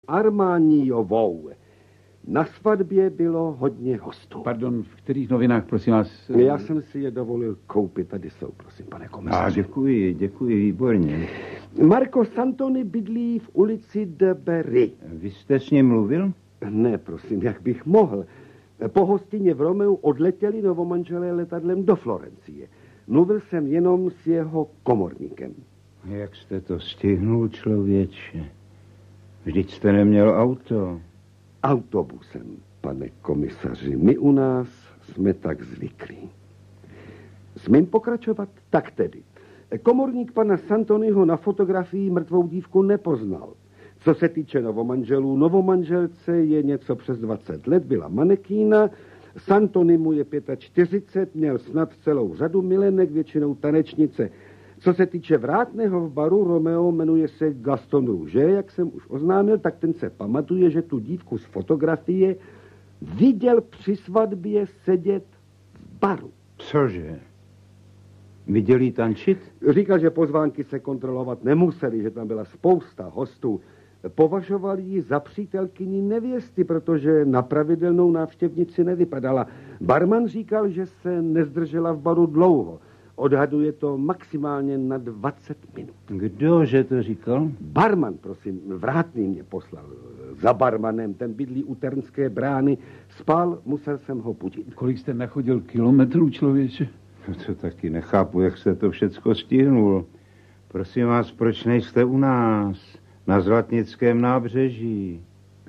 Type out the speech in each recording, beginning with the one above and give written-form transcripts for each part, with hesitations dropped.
Armániovou. Na svatbě bylo hodně hostů. Pardon, v kterých novinách, prosím vás? Já jsem si je dovolil koupit. Tady jsou, prosím, pane komisaři. Děkuji, výborně. Marco Santoni bydlí v ulici de Berry. Vy jste s ním mluvil? Ne, prosím, jak bych mohl. Po hostině v Romeu odletěli novomanželé letadlem do Florencie. Mluvil jsem jenom s jeho komorníkem. Jak jste to stihnul, člověče? Vždyť jste neměl auto. Autobusem, pane komisaři. My u nás jsme tak zvyklí. Smím pokračovat? Tak tedy. Komorník pana Santoniho na fotografii mrtvou dívku nepoznal. Co se týče novomanželů, novomanželce je něco přes 20 let, byla manekína, Santoni mu je 45, měl snad celou řadu milenek, většinou tanečnice. Co se týče vrátného v baru, Romeo jmenuje se Gaston Rouge, jak jsem už oznámil, tak ten se pamatuje, že tu dívku z fotografie viděl při svatbě sedět v baru. Cože? Viděl jí tančit? Říkal, že pozvánky se kontrolovat nemuseli, že tam byla spousta hostů. Považoval ji za přítelkyni nevěsty, protože na pravidelnou návštěvnici nevypadala. Barman říkal, že se nezdržela v baru dlouho. Odhaduje to maximálně na 20 minut. Kdože to říkal? Barman, prosím, vrátný mě poslal. Za barmanem, ten bydlí u Ternské brány. Spal, musel jsem ho budit. Kolik jste nachodil kilometrů, člověče? No to taky nechápu, jak jste to všecko stihnul. Prosím vás, proč nejste u nás? Na Zlatnickém nábřeží.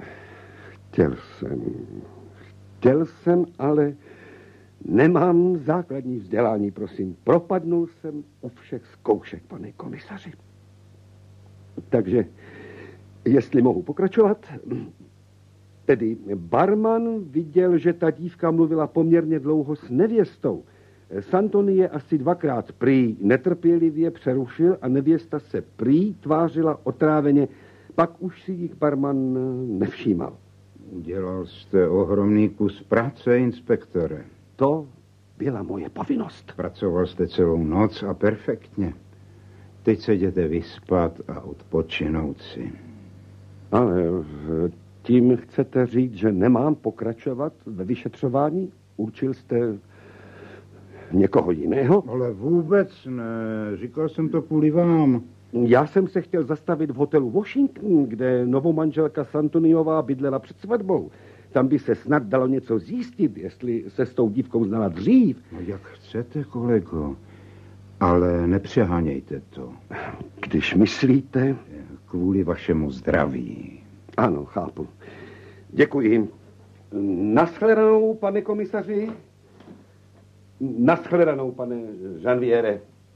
Chtěl jsem, ale nemám základní vzdělání, prosím. Propadnul jsem u všech zkoušek, pane komisaři. Takže, jestli mohu pokračovat, tedy barman viděl, že ta dívka mluvila poměrně dlouho s nevěstou. Santoni je asi 2krát prý netrpělivě přerušil a nevěsta se prý tvářila otráveně, pak už si jich barman nevšímal. Udělal jste ohromný kus práce, inspektore. To byla moje povinnost. Pracoval jste celou noc a perfektně. Teď se jděte vyspat a odpočinout si. Ale tím chcete říct, že nemám pokračovat ve vyšetřování? Určil jste někoho jiného? Ale vůbec ne. Říkal jsem to kvůli vám. Já jsem se chtěl zastavit v hotelu Washington, kde novomanželka Santoniová bydlela před svatbou. Tam by se snad dalo něco zjistit, jestli se s tou dívkou znala dřív. No jak chcete, kolego, ale nepřehánějte to. Když myslíte? Kvůli vašemu zdraví. Ano, chápu. Děkuji. Naschledanou, pane komisaři. Naschledanou, pane Janviere.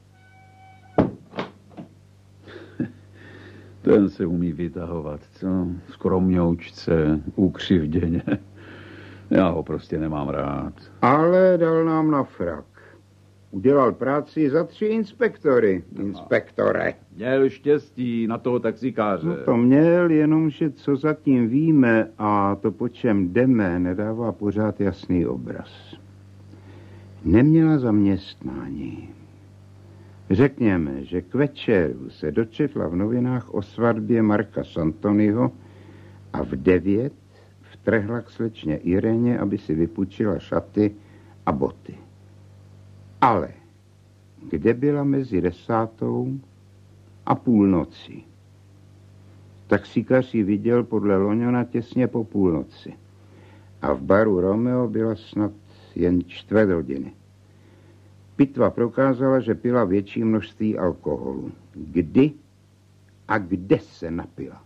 Ten se umí vytahovat, co? Skromňoučce, ukřivděně. Já ho prostě nemám rád. Ale dal nám na frak. Udělal práci za 3 inspektory. Inspektore. Měl štěstí na toho taxikáře. No to měl, jenomže co zatím víme a to, po čem jdeme, nedává pořád jasný obraz. Neměla zaměstnání. Řekněme, že k večeru se dočetla v novinách o svatbě Marka Santoniho a v 9 vtrhla k slečně Ireně, aby si vypůjčila šaty a boty. Ale kde byla mezi 10. a půlnocí? Taxíkař ji viděl podle Loňona těsně po půlnoci. A v baru Romeo byla snad jen 1/4. Pitva prokázala, že pila větší množství alkoholu. Kdy a kde se napila?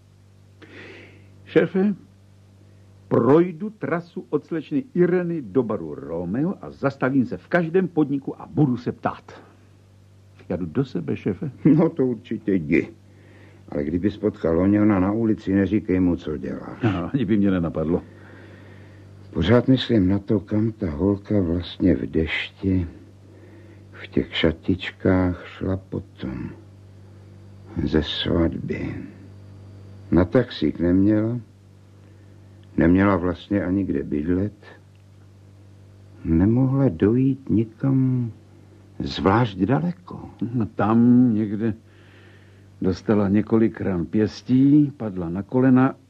Šéfe, projdu trasu od slečny Ireny do baru Romeo a zastavím se v každém podniku a budu se ptát. Já jdu do sebe, šéfe. No to určitě jdi. Ale kdyby spotkal Loňona na ulici, neříkej mu, co děláš. No, ani by mě nenapadlo. Pořád myslím na to, kam ta holka vlastně v dešti, v těch šatičkách šla potom. Ze svatby. Na taxík neměla. Neměla vlastně ani kde bydlet. Nemohla dojít nikam zvlášť daleko. Tam někde Dostala několik ran pěstí, padla na kolena